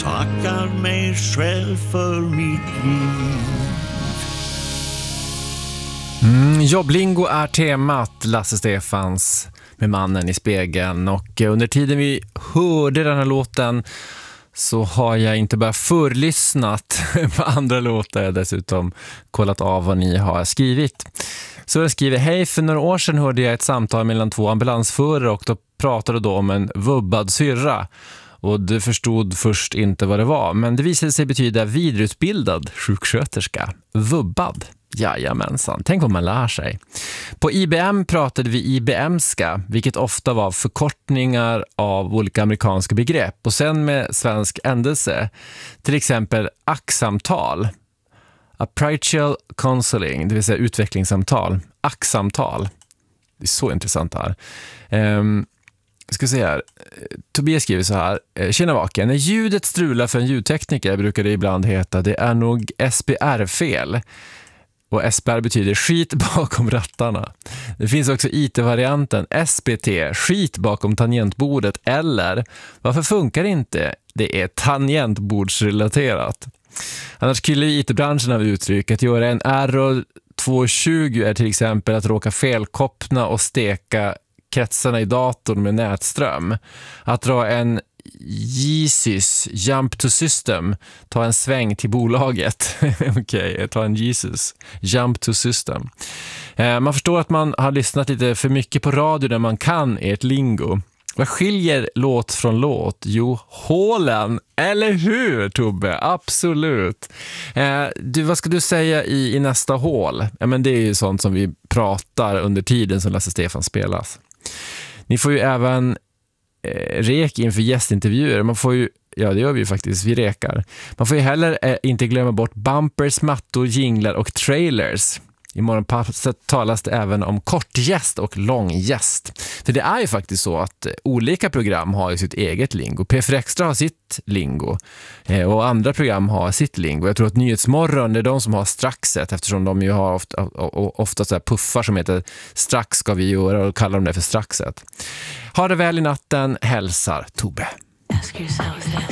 tackar mig själv för mitt liv. Jobblingo är temat, Lasse Stefans med Mannen i spegeln. Och under tiden vi hörde den här låten så har jag inte bara förlyssnat på andra låtar, jag har dessutom kollat av vad ni har skrivit. Så jag skriver: hej, för några år sedan hörde jag ett samtal mellan 2 ambulansförare och då pratade då om en vubbad syrra. Och du förstod först inte vad det var, men det visade sig betyda vidareutbildad sjuksköterska. Vubbad. Jajamensan, tänk vad man lär sig. På IBM pratade vi IBMska, vilket ofta var förkortningar av olika amerikanska begrepp. Och sen med svensk ändelse, till exempel ACK-samtal, Appracial Counseling, det vill säga utvecklingssamtal, ACK-samtal. Det är så intressant det här. Jag ska se här. Tobias skriver så här: tjena vaken, när ljudet strular för en ljudtekniker brukar det ibland heta det är nog SBR-fel. Och SBR betyder skit bakom rattarna. Det finns också IT-varianten SBT, skit bakom tangentbordet, eller varför funkar det inte? Det är tangentbordsrelaterat. Annars killar IT-branschen av uttryck. Att göra en error 220 är till exempel att råka felkoppna och steka kretsarna i datorn med nätström. Att dra en Jesus, jump to system, ta en sväng till bolaget. Okej, ta en Jesus, jump to system. Man förstår att man har lyssnat lite för mycket på radio när man kan ert lingo. Vad skiljer låt från låt? Jo, hålen, eller hur Tobbe? Absolut. Vad ska du säga i nästa hål? Ja, men det är ju sånt som vi pratar under tiden som Lasse Stefan spelas. Ni får ju även rek inför gästintervjuer. Man får ju, ja det gör vi ju faktiskt, vi rekar. Man får ju heller inte glömma bort bumpers, mattor, jinglar och trailers. I morgonpasset talas det även om kortgäst och långgäst. För det är ju faktiskt så att olika program har ju sitt eget lingo. P4 Extra har sitt lingo och andra program har sitt lingo. Jag tror att Nyhetsmorgon är de som har straxet, eftersom de ju har ofta så här puffar som heter strax ska vi göra och kallar de det för straxet. Ha det väl i natten, hälsar Tobbe. Ask yourself this.